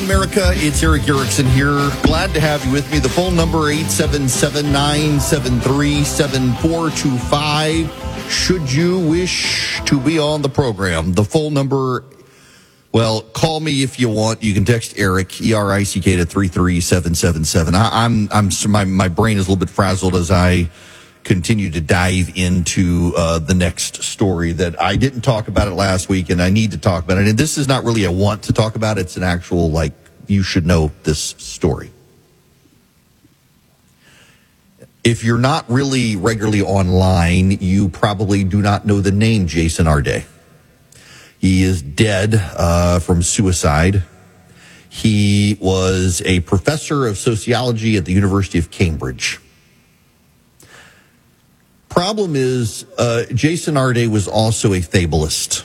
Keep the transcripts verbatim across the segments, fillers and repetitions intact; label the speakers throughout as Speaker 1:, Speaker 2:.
Speaker 1: America. It's Eric Erickson here. Glad to have you with me. The phone number, eight seven seven, nine seven three, seven four two five. Should you wish to be on the program, the phone number, well, call me if you want. You can text Eric, E R I C K, to three three seven seven seven. I, I'm, I'm, my, my brain is a little bit frazzled as I continue to dive into uh, the next story that I didn't talk about it last week, and I need to talk about it. And this is not really a want to talk about. It's an actual, like, you should know this story. If you're not really regularly online, you probably do not know the name Jason Arde. He is dead uh, from suicide. He was a professor of sociology at the University of Cambridge. Problem is, uh, Jason Arde was also a fabulist.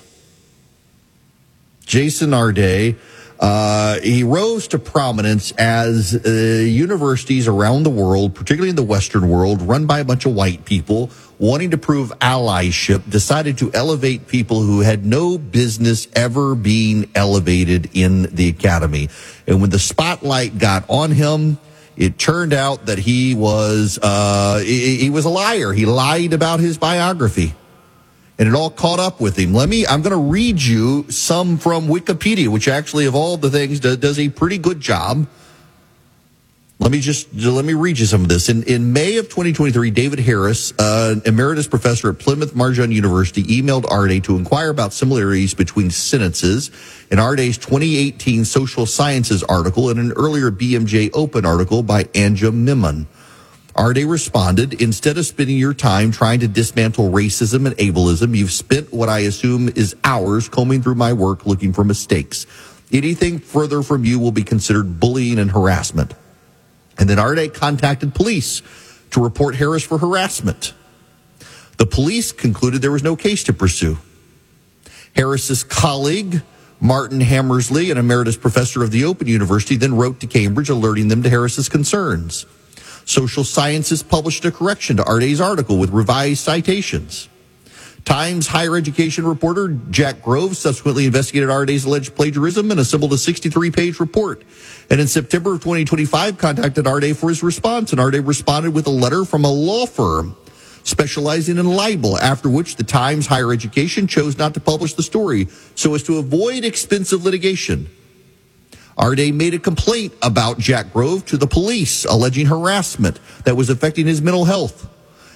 Speaker 1: Jason Arde, uh, he rose to prominence as uh, universities around the world, particularly in the Western world, run by a bunch of white people, wanting to prove allyship, decided to elevate people who had no business ever being elevated in the academy. And when the spotlight got on him, it turned out that he was uh, he, he was a liar. He lied about his biography, and it all caught up with him. Let me. I'm going to read you some from Wikipedia, which actually, of all the things, does a pretty good job. Let me just let me read you some of this. In in May of twenty twenty-three, David Harris, uh, emeritus professor at Plymouth Marjan University, emailed Arde to inquire about similarities between sentences in Arde's twenty eighteen Social Sciences article and an earlier B M J Open article by Anja Mimon. Arde responded, "Instead of spending your time trying to dismantle racism and ableism, you've spent what I assume is hours combing through my work looking for mistakes. Anything further from you will be considered bullying and harassment." And then Arde contacted police to report Harris for harassment. The police concluded there was no case to pursue. Harris's colleague, Martin Hammersley, an emeritus professor of the Open University, then wrote to Cambridge alerting them to Harris's concerns. Social Sciences published a correction to Arde's article with revised citations. Times higher education reporter Jack Grove subsequently investigated Arde's alleged plagiarism and assembled a sixty-three page report. And in September of twenty twenty-five, contacted Arde for his response, and Arde responded with a letter from a law firm specializing in libel, after which the Times higher education chose not to publish the story so as to avoid expensive litigation. Arde made a complaint about Jack Grove to the police, alleging harassment that was affecting his mental health.